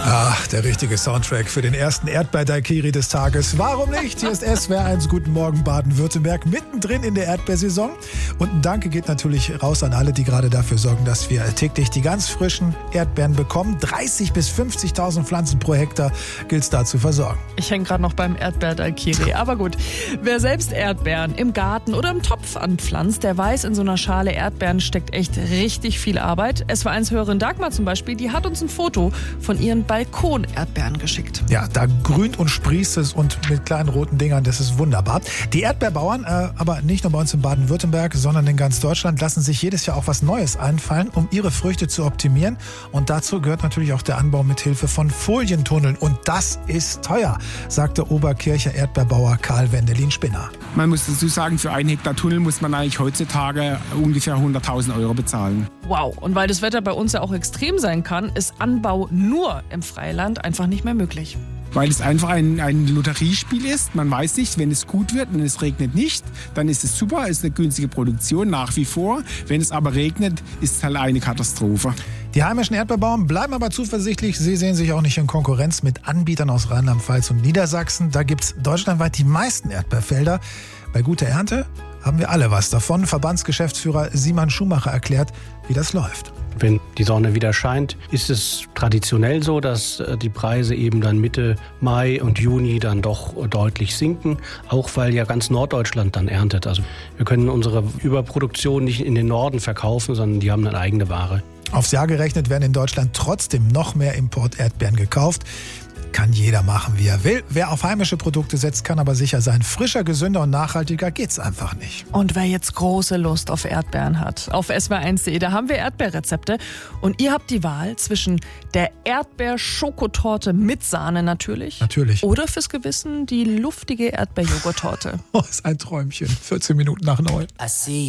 Ach, der richtige Soundtrack für den ersten Erdbeer-Daiquiri des Tages. Warum nicht? Hier ist SWR1 Guten Morgen Baden-Württemberg, mittendrin in der Erdbeersaison. Und ein Danke geht natürlich raus an alle, die gerade dafür sorgen, dass wir täglich die ganz frischen Erdbeeren bekommen. 30.000 bis 50.000 Pflanzen pro Hektar gilt es da zu versorgen. Ich hänge gerade noch beim Erdbeer-Daiquiri. Aber gut, wer selbst Erdbeeren im Garten oder im Topf anpflanzt, der weiß, in so einer Schale Erdbeeren steckt echt richtig viel Arbeit. SWR1-Hörerin Dagmar zum Beispiel, die hat uns ein Foto von ihren Balkon-Erdbeeren geschickt. Ja, da grünt und sprießt es und mit kleinen roten Dingern, das ist wunderbar. Die Erdbeerbauern, aber nicht nur bei uns in Baden-Württemberg, sondern in ganz Deutschland, lassen sich jedes Jahr auch was Neues einfallen, um ihre Früchte zu optimieren. Und dazu gehört natürlich auch der Anbau mit Hilfe von Folientunneln. Und das ist teuer, sagte Oberkircher Erdbeerbauer Karl Wendelin-Spinner. Man muss dazu sagen, für 1 Hektar Tunnel muss man eigentlich heutzutage ungefähr 100.000 € bezahlen. Wow, und weil das Wetter bei uns ja auch extrem sein kann, ist Anbau nur im Freiland einfach nicht mehr möglich. Weil es einfach ein Lotteriespiel ist. Man weiß nicht, wenn es gut wird und es regnet nicht, dann ist es super, ist eine günstige Produktion nach wie vor. Wenn es aber regnet, ist es halt eine Katastrophe. Die heimischen Erdbeerbauern bleiben aber zuversichtlich. Sie sehen sich auch nicht in Konkurrenz mit Anbietern aus Rheinland-Pfalz und Niedersachsen. Da gibt es deutschlandweit die meisten Erdbeerfelder. Bei guter Ernte haben wir alle was davon. Verbandsgeschäftsführer Simon Schumacher erklärt, wie das läuft. Wenn die Sonne wieder scheint, ist es traditionell so, dass die Preise eben dann Mitte Mai und Juni dann doch deutlich sinken, auch weil ja ganz Norddeutschland dann erntet. Also wir können unsere Überproduktion nicht in den Norden verkaufen, sondern die haben eine eigene Ware. Aufs Jahr gerechnet werden in Deutschland trotzdem noch mehr Import-Erdbeeren gekauft. Kann jeder machen, wie er will. Wer auf heimische Produkte setzt, kann aber sicher sein, frischer, gesünder und nachhaltiger geht's einfach nicht. Und wer jetzt große Lust auf Erdbeeren hat, auf swr1.de, da haben wir Erdbeerrezepte. Und ihr habt die Wahl zwischen der Erdbeer-Schokotorte mit Sahne natürlich. Oder fürs Gewissen die luftige Erdbeerjoghurttorte. Oh, ist ein Träumchen. 14 Minuten nach 9.